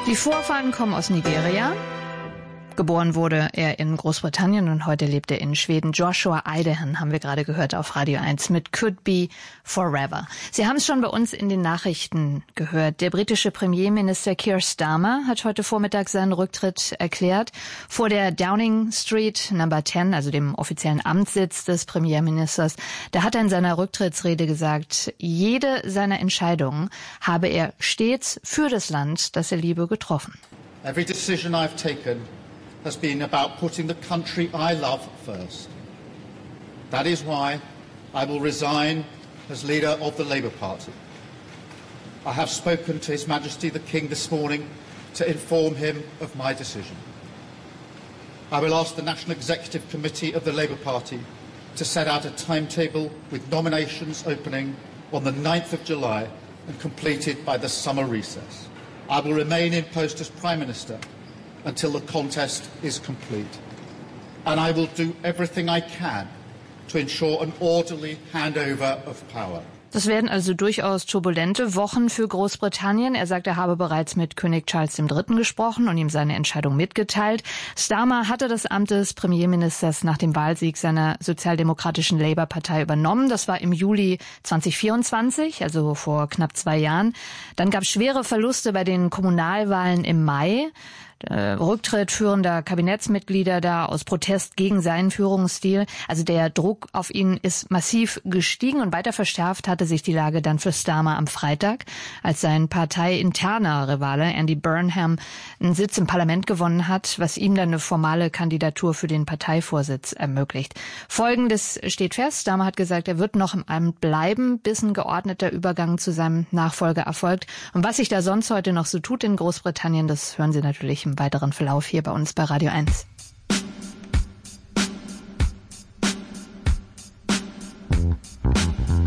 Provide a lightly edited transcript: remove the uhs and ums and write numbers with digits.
Die Vorfahren kommen aus Nigeria. Geboren wurde er in Großbritannien und heute lebt er in Schweden. Joshua Idahan haben wir gerade gehört auf Radio 1 mit Could Be Forever. Sie haben es schon bei uns in den Nachrichten gehört. Der britische Premierminister Keir Starmer hat heute Vormittag seinen Rücktritt erklärt. Vor der Downing Street Number 10, also dem offiziellen Amtssitz des Premierministers, da hat er in seiner Rücktrittsrede gesagt, jede seiner Entscheidungen habe er stets für das Land, das er liebe, getroffen. Every decision I've taken has been about putting the country I love first. That is why I will resign as leader of the Labour Party. I have spoken to His Majesty the King this morning to inform him of my decision. I will ask the National Executive Committee of the Labour Party to set out a timetable with nominations opening on the 9th of July and completed by the summer recess. I will remain in post as Prime Minister until the contest is complete. And I will do everything I can to ensure an orderly handover of power. Das werden also durchaus turbulente Wochen für Großbritannien. Er sagt, er habe bereits mit König Charles III. Gesprochen und ihm seine Entscheidung mitgeteilt. Starmer hatte das Amt des Premierministers nach dem Wahlsieg seiner sozialdemokratischen Labour-Partei übernommen. Das war im Juli 2024, also vor knapp 2 Jahren. Dann gab es schwere Verluste bei den Kommunalwahlen im Mai. Rücktritt führender Kabinettsmitglieder da aus Protest gegen seinen Führungsstil. Also der Druck auf ihn ist massiv gestiegen und weiter verschärft hatte sich die Lage dann für Starmer am Freitag, als sein parteiinterner Rivale Andy Burnham einen Sitz im Parlament gewonnen hat, was ihm dann eine formale Kandidatur für den Parteivorsitz ermöglicht. Folgendes steht fest: Starmer hat gesagt, er wird noch im Amt bleiben, bis ein geordneter Übergang zu seinem Nachfolger erfolgt. Und was sich da sonst heute noch so tut in Großbritannien, das hören Sie natürlich im weiteren Verlauf hier bei uns bei Radio 1.